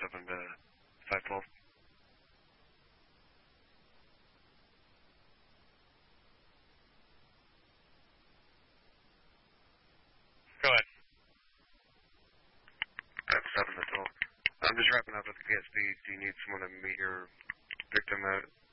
7 to 512. Go ahead. That's 7 to 12. I'm just wrapping up with the KSP. Do you need someone to meet your victim at